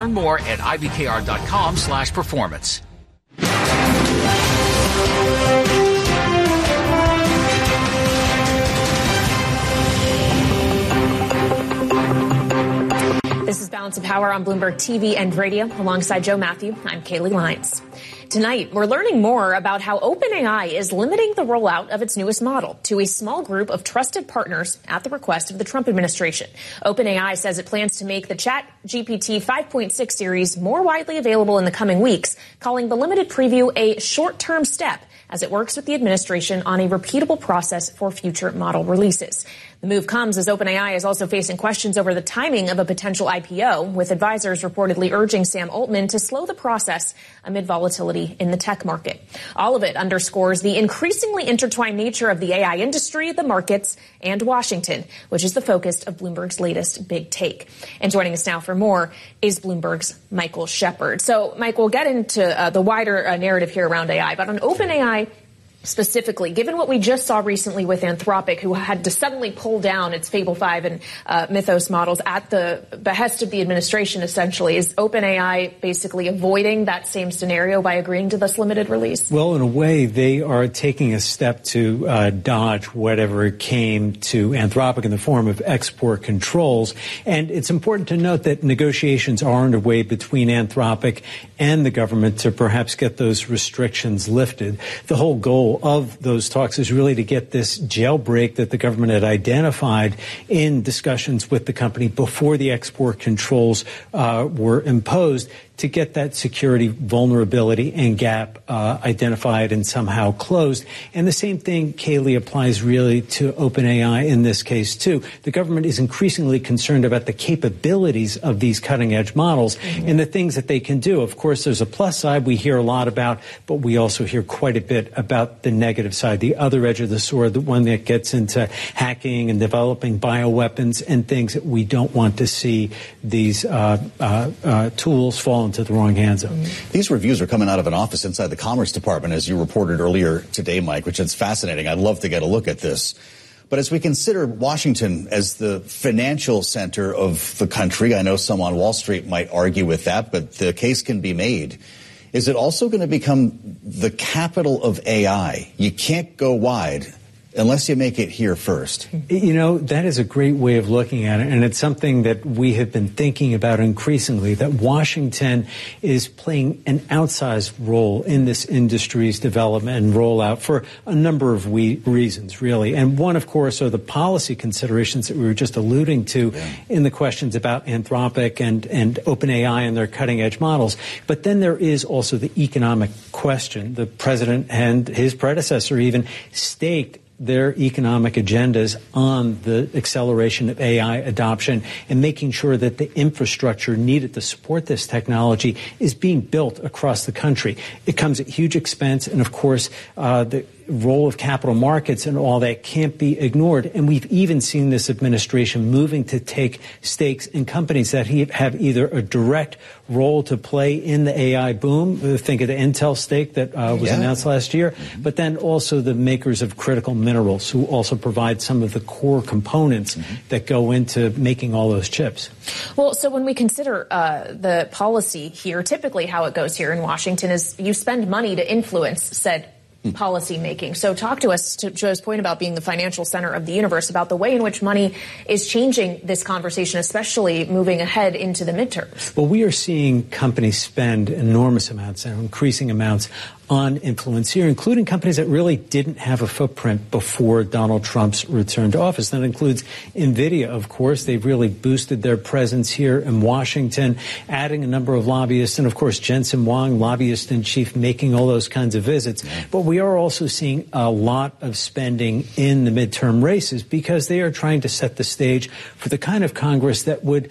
Learn more at ibkr.com/performance. This is Balance of Power on Bloomberg TV and radio. Alongside Joe Matthew, I'm Kaylee Lyons. Tonight, we're learning more about how OpenAI is limiting the rollout of its newest model to a small group of trusted partners at the request of the Trump administration. OpenAI says it plans to make the ChatGPT 5.6 series more widely available in the coming weeks, calling the limited preview a short-term step as it works with the administration on a repeatable process for future model releases. The move comes as OpenAI is also facing questions over the timing of a potential IPO, with advisors reportedly urging Sam Altman to slow the process amid volatility in the tech market. All of it underscores the increasingly intertwined nature of the AI industry, the markets, and Washington, which is the focus of Bloomberg's latest big take. And joining us now for more is Bloomberg's Michael Shepard. So, Mike, we'll get into the wider narrative here around AI, but on OpenAI specifically, given what we just saw recently with Anthropic, who had to suddenly pull down its Fable 5 and Mythos models at the behest of the administration, essentially, is OpenAI basically avoiding that same scenario by agreeing to this limited release? Well, in a way, they are taking a step to dodge whatever came to Anthropic in the form of export controls. And it's important to note that negotiations are underway between Anthropic and the government to perhaps get those restrictions lifted. The whole goal of those talks is really to get this jailbreak that the government had identified in discussions with the company before the export controls were imposed, to get that security vulnerability and gap identified and somehow closed. And the same thing, Kaylee, applies really to OpenAI in this case, too. The government is increasingly concerned about the capabilities of these cutting-edge models and the things that they can do. Of course, there's a plus side we hear a lot about, but we also hear quite a bit about the negative side, the other edge of the sword, the one that gets into hacking and developing bioweapons and things that we don't want to see these tools fall into the wrong hands of. These reviews are coming out of an office inside the Commerce Department, as you reported earlier today, Mike, which is fascinating. I'd love to get a look at this. But as we consider Washington as the financial center of the country, I know some on Wall Street might argue with that, but the case can be made. Is it also going to become the capital of AI? You can't go wide unless you make it here first. You know, that is a great way of looking at it, and it's something that we have been thinking about increasingly, that Washington is playing an outsized role in this industry's development and rollout for a number of reasons, really. And one, of course, are the policy considerations that we were just alluding to in the questions about Anthropic and OpenAI and their cutting-edge models. But then there is also the economic question. The president and his predecessor even staked their economic agendas on the acceleration of AI adoption and making sure that the infrastructure needed to support this technology is being built across the country. It comes at huge expense, and of course, the role of capital markets and all that can't be ignored. And we've even seen this administration moving to take stakes in companies that have either a direct role to play in the AI boom. Think of the Intel stake that was announced last year, but then also the makers of critical minerals, who also provide some of the core components that go into making all those chips. Well, so when we consider the policy here, typically how it goes here in Washington is you spend money to influence said policy making. So talk to us, to Joe's point about being the financial center of the universe, about the way in which money is changing this conversation, especially moving ahead into the midterms. Well, we are seeing companies spend enormous amounts and increasing amounts on influence here, including companies that really didn't have a footprint before Donald Trump's return to office. That includes NVIDIA, of course. They've really boosted their presence here in Washington, adding a number of lobbyists, and of course Jensen Huang, lobbyist in chief, making all those kinds of visits. But we are also seeing a lot of spending in the midterm races because they are trying to set the stage for the kind of Congress that would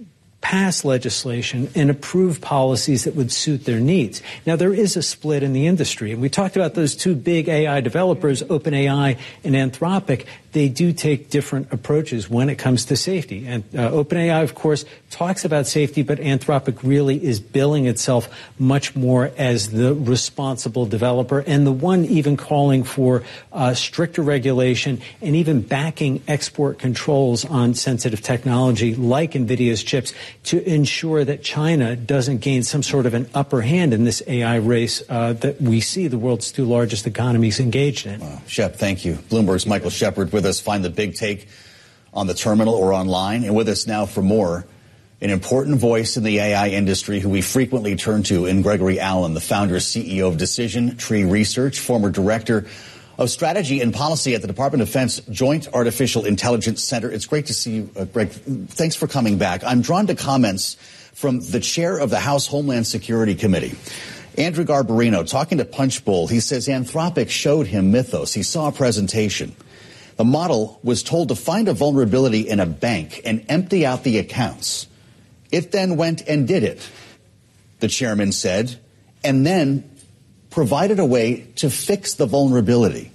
pass legislation and approve policies that would suit their needs. Now, there is a split in the industry, and we talked about those two big AI developers, OpenAI and Anthropic. they do take different approaches when it comes to safety. And OpenAI, of course, talks about safety, but Anthropic really is billing itself much more as the responsible developer and the one even calling for stricter regulation and even backing export controls on sensitive technology like NVIDIA's chips to ensure that China doesn't gain some sort of an upper hand in this AI race that we see the world's two largest economies engaged in. Wow. Shep, thank you. Bloomberg's Michael Shepard with us. Find the big take on the terminal or online. And with us now for more, an important voice in the AI industry who we frequently turn to in Gregory Allen, the founder and CEO of Decision Tree Research, former director of strategy and policy at the Department of Defense Joint Artificial Intelligence Center. It's great to see you, Greg. Thanks for coming back. I'm drawn to comments from the chair of the House Homeland Security Committee, Andrew Garbarino, talking to Punchbowl. He says Anthropic showed him Mythos. He saw a presentation. The model was told to find a vulnerability in a bank and empty out the accounts. It then went and did it, the chairman said, and then provided a way to fix the vulnerability.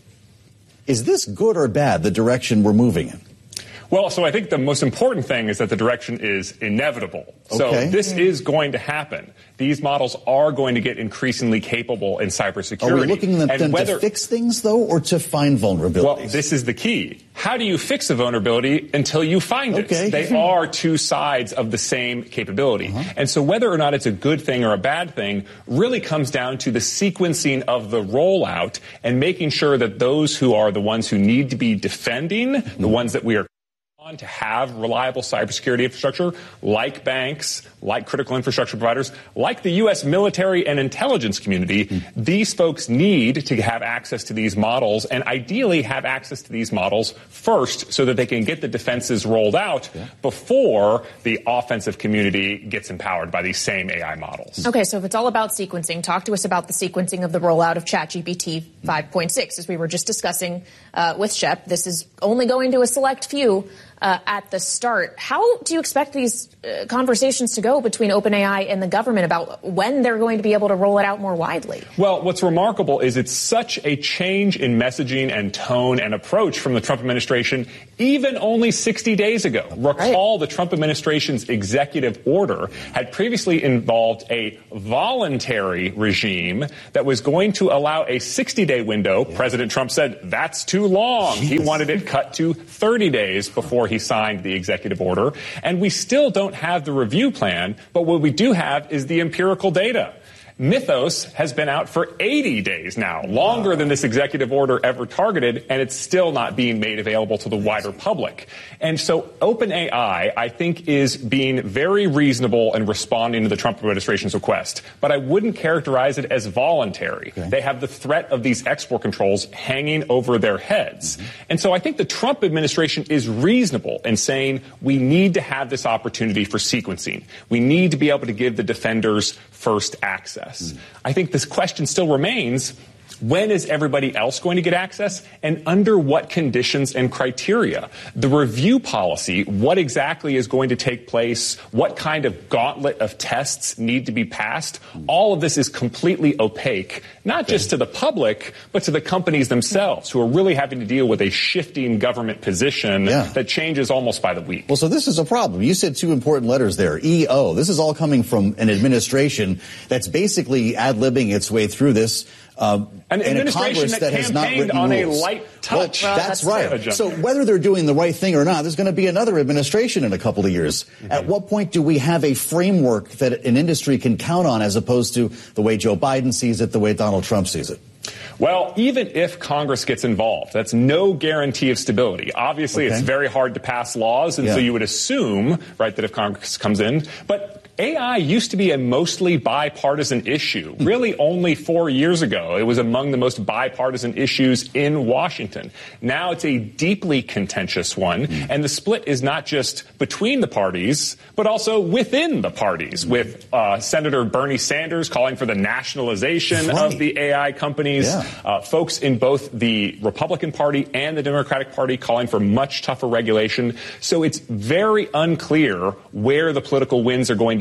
Is this good or bad, the direction we're moving in? Well, so I think the most important thing is that the direction is inevitable. So this is going to happen. These models are going to get increasingly capable in cybersecurity. Are we looking at them to fix things, though, or to find vulnerabilities? Well, this is the key. How do you fix a vulnerability until you find it? They are two sides of the same capability. And so whether or not it's a good thing or a bad thing really comes down to the sequencing of the rollout and making sure that those who are the ones who need to be defending, the ones that we are to have reliable cybersecurity infrastructure, like banks, like critical infrastructure providers, like the U.S. military and intelligence community, these folks need to have access to these models and ideally have access to these models first so that they can get the defenses rolled out before the offensive community gets empowered by these same AI models. Okay, so if it's all about sequencing, talk to us about the sequencing of the rollout of ChatGPT 5.6. As we were just discussing with Shep, this is only going to a select few at the start. How do you expect these conversations to go between OpenAI and the government about when they're going to be able to roll it out more widely? Well, what's remarkable is it's such a change in messaging and tone and approach from the Trump administration even only 60 days ago. Recall the Trump administration's executive order had previously involved a voluntary regime that was going to allow a 60-day window. President Trump said that's too long. He wanted it cut to 30 days before he signed the executive order. And we still don't have the review plan, but what we do have is the empirical data. Mythos has been out for 80 days now, longer than this executive order ever targeted, and it's still not being made available to the wider public. And so OpenAI, I think, is being very reasonable and responding to the Trump administration's request. But I wouldn't characterize it as voluntary. They have the threat of these export controls hanging over their heads. And so I think the Trump administration is reasonable in saying we need to have this opportunity for sequencing. We need to be able to give the defenders first access. I think this question still remains, when is everybody else going to get access and under what conditions and criteria? The review policy, what exactly is going to take place, what kind of gauntlet of tests need to be passed, all of this is completely opaque, not just to the public, but to the companies themselves who are really having to deal with a shifting government position that changes almost by the week. Well, so this is a problem. You said two important letters there, EO. This is all coming from an administration that's basically ad-libbing its way through this. An administration that has not written on rules. a light touch. Well, that's right. So whether they're doing the right thing or not, there's going to be another administration in a couple of years. At what point do we have a framework that an industry can count on as opposed to the way Joe Biden sees it, the way Donald Trump sees it? Well, even if Congress gets involved, that's no guarantee of stability. Obviously, it's very hard to pass laws, and so you would assume, right, that if Congress comes in. But AI used to be a mostly bipartisan issue. Really only 4 years ago, it was among the most bipartisan issues in Washington. Now it's a deeply contentious one, and the split is not just between the parties, but also within the parties, with Senator Bernie Sanders calling for the nationalization of the AI companies, folks in both the Republican Party and the Democratic Party calling for much tougher regulation. So it's very unclear where the political winds are going to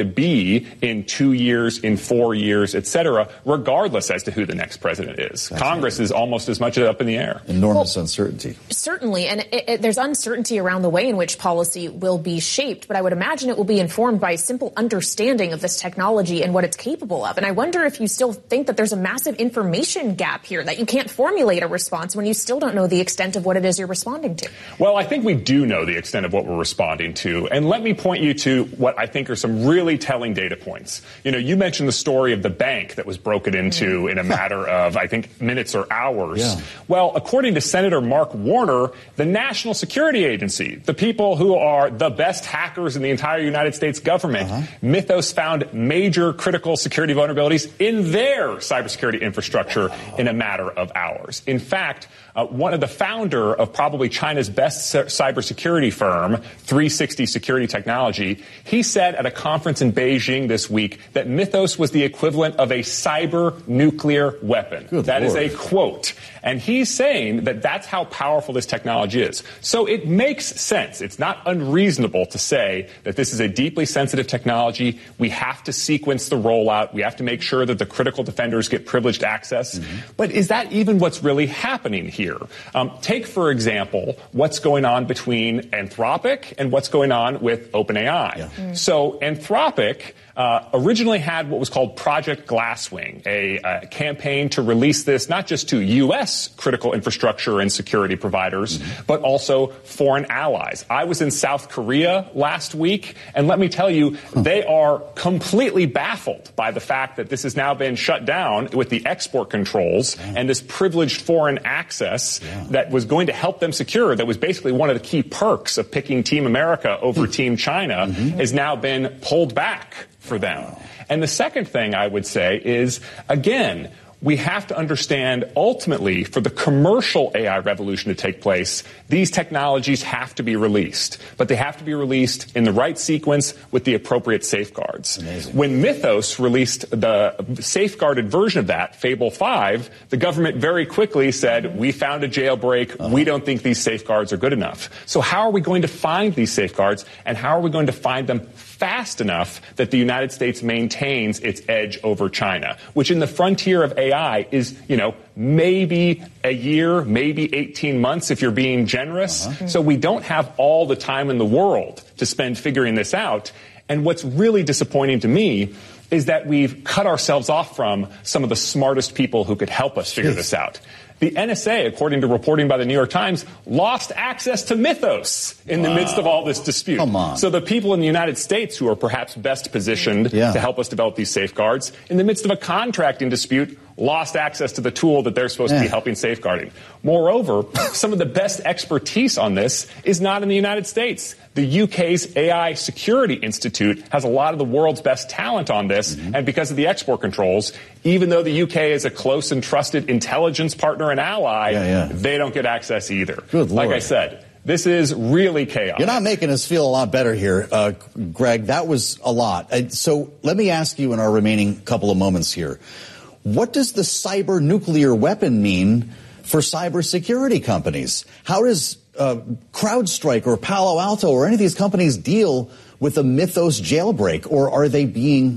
to be in 2 years, in 4 years, et cetera, regardless as to who the next president is. Congress is almost as much up in the air. Enormous uncertainty. Certainly, and there's uncertainty around the way in which policy will be shaped, but I would imagine it will be informed by simple understanding of this technology and what it's capable of. And I wonder if you still think that there's a massive information gap here, that you can't formulate a response when you still don't know the extent of what it is you're responding to. Well, I think we do know the extent of what we're responding to. And let me point you to what I think are some really telling data points. You know, you mentioned the story of the bank that was broken into in a matter of, I think, minutes or hours. Yeah. Well, according to Senator Mark Warner, the National Security Agency, the people who are the best hackers in the entire United States government, Mythos found major critical security vulnerabilities in their cybersecurity infrastructure in a matter of hours. In fact, one of the founder of probably China's best cybersecurity firm, 360 Security Technology, he said at a conference in Beijing this week that Mythos was the equivalent of a cyber nuclear weapon. That is a quote. And he's saying that that's how powerful this technology is. So it makes sense. It's not unreasonable to say that this is a deeply sensitive technology. We have to sequence the rollout. We have to make sure that the critical defenders get privileged access. But is that even what's really happening here? Take, for example, what's going on between Anthropic and what's going on with OpenAI. So Anthropic originally had what was called Project Glasswing, a campaign to release this not just to U.S. critical infrastructure and security providers, but also foreign allies. I was in South Korea last week, and let me tell you, they are completely baffled by the fact that this has now been shut down with the export controls and this privileged foreign access that was going to help them secure, that was basically one of the key perks of picking Team America over Team China, has now been pulled back for them. And the second thing I would say is, again, we have to understand ultimately for the commercial AI revolution to take place, these technologies have to be released, but they have to be released in the right sequence with the appropriate safeguards. Amazing. When Mythos released the safeguarded version of that, Fable 5, the government very quickly said, we found a jailbreak. We don't think these safeguards are good enough. So how are we going to find these safeguards, and how are we going to find them fast enough that the United States maintains its edge over China, which in the frontier of AI is, you know, maybe a year, maybe 18 months if you're being generous. So we don't have all the time in the world to spend figuring this out. And what's really disappointing to me is that we've cut ourselves off from some of the smartest people who could help us figure this out. The NSA, according to reporting by the New York Times, lost access to Mythos in the midst of all this dispute. Come on. So the people in the United States who are perhaps best positioned to help us develop these safeguards, in the midst of a contracting dispute, lost access to the tool that they're supposed to be helping safeguarding. Moreover, some of the best expertise on this is not in the United States. The UK's AI Security Institute has a lot of the world's best talent on this, and because of the export controls, even though the UK is a close and trusted intelligence partner and ally, they don't get access either. Good Lord. Like I said, this is really chaos. You're not making us feel a lot better here, Greg. That was a lot. So let me ask you in our remaining couple of moments here, what does the cyber nuclear weapon mean for cybersecurity companies? How does CrowdStrike or Palo Alto or any of these companies deal with a Mythos jailbreak, or are they being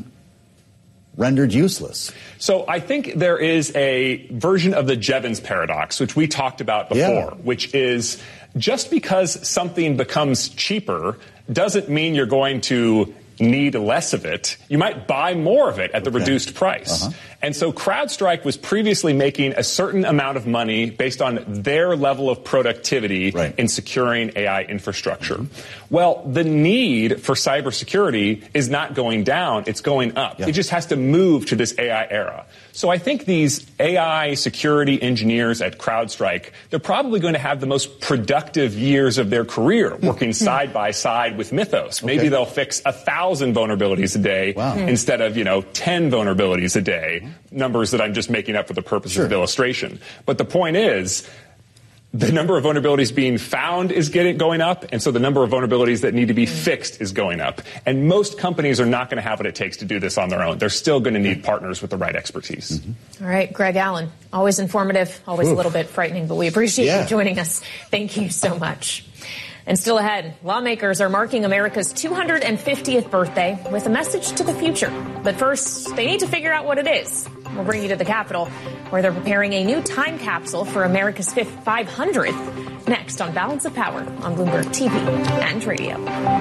rendered useless? So I think there is a version of the Jevons paradox, which we talked about before, which is just because something becomes cheaper doesn't mean you're going to need less of it. You might buy more of it at the reduced price. And so CrowdStrike was previously making a certain amount of money based on their level of productivity in securing AI infrastructure. Well, the need for cybersecurity is not going down, it's going up. It just has to move to this AI era. So I think these AI security engineers at CrowdStrike, they're probably going to have the most productive years of their career working side by side with Mythos. Maybe they'll fix 1,000 vulnerabilities a day instead of, 10 vulnerabilities a day. Numbers that I'm just making up for the purposes of illustration. But the point is, the number of vulnerabilities being found is going up, and so the number of vulnerabilities that need to be fixed is going up. And most companies are not going to have what it takes to do this on their own. They're still going to need partners with the right expertise. All right, Greg Allen, always informative, always a little bit frightening, but we appreciate you joining us. Thank you so much. And still ahead, lawmakers are marking America's 250th birthday with a message to the future. But first, they need to figure out what it is. We'll bring you to the Capitol, where they're preparing a new time capsule for America's 500th. Next on Balance of Power on Bloomberg TV and radio.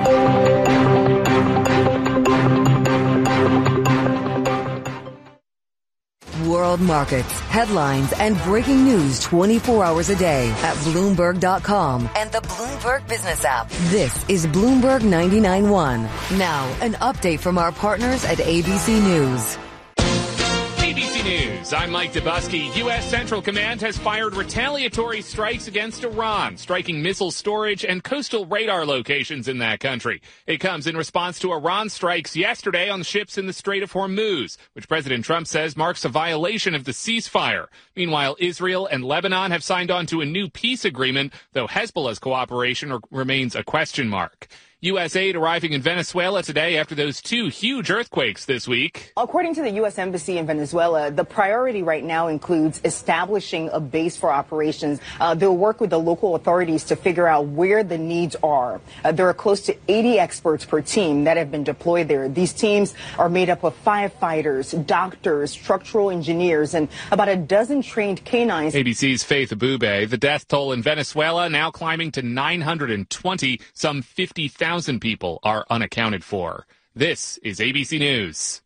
World markets, headlines, and breaking news 24 hours a day at Bloomberg.com and the Bloomberg Business app. This is Bloomberg 99.1. Now, an update from our partners at ABC News. ABC News, I'm Mike Dubusky. U.S. Central Command has fired retaliatory strikes against Iran, striking missile storage and coastal radar locations in that country. It comes in response to Iran strikes yesterday on ships in the Strait of Hormuz, which President Trump says marks a violation of the ceasefire. Meanwhile, Israel and Lebanon have signed on to a new peace agreement, though Hezbollah's cooperation remains a question mark. U.S. aid arriving in Venezuela today after those two huge earthquakes this week. According to the U.S. Embassy in Venezuela, the priority right now includes establishing a base for operations. They'll work with the local authorities to figure out where the needs are. There are close to 80 experts per team that have been deployed there. These teams are made up of firefighters, doctors, structural engineers, and about a dozen trained canines. ABC's Faith Abube. The death toll in Venezuela now climbing to 920. Some 50,000 people are unaccounted for. This is ABC News.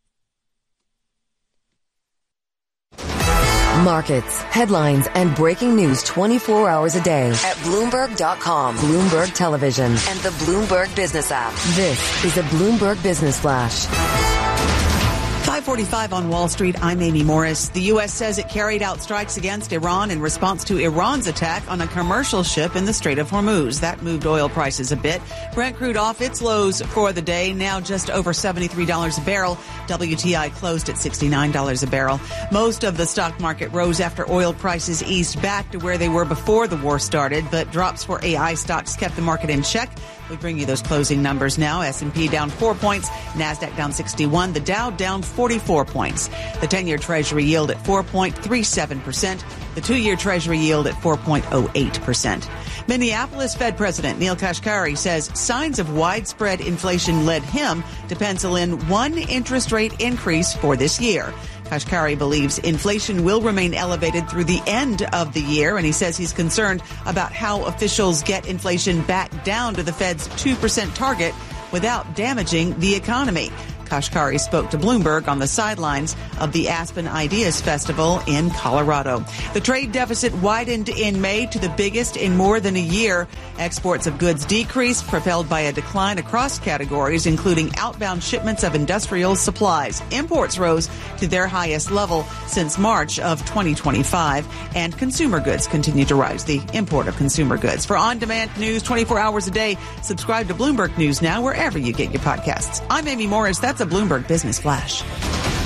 Markets, headlines, and breaking news 24 hours a day at Bloomberg.com, Bloomberg Television, and the Bloomberg Business app. This is a Bloomberg Business Flash. 5:45 on Wall Street. I'm Amy Morris. The U.S. says it carried out strikes against Iran in response to Iran's attack on a commercial ship in the Strait of Hormuz. That moved oil prices a bit. Brent crude off its lows for the day, now just over $73 a barrel. WTI closed at $69 a barrel. Most of the stock market rose after oil prices eased back to where they were before the war started, but drops for AI stocks kept the market in check. We bring you those closing numbers now. S&P down 4 points, NASDAQ down 61, the Dow down 44 points. The 10-year Treasury yield at 4.37%, the 2-year Treasury yield at 4.08%. Minneapolis Fed President Neel Kashkari says signs of widespread inflation led him to pencil in one interest rate increase for this year. Kashkari believes inflation will remain elevated through the end of the year, and he says he's concerned about how officials get inflation back down to the Fed's 2% target without damaging the economy. Kashkari spoke to Bloomberg on the sidelines of the Aspen Ideas Festival in Colorado. The trade deficit widened in May to the biggest in more than a year. Exports of goods decreased, propelled by a decline across categories, including outbound shipments of industrial supplies. Imports rose to their highest level since March of 2025, and consumer goods continue to rise, the import of consumer goods. For on-demand news 24 hours a day, subscribe to Bloomberg News Now wherever you get your podcasts. I'm Amy Morris. That's a Bloomberg Business Flash.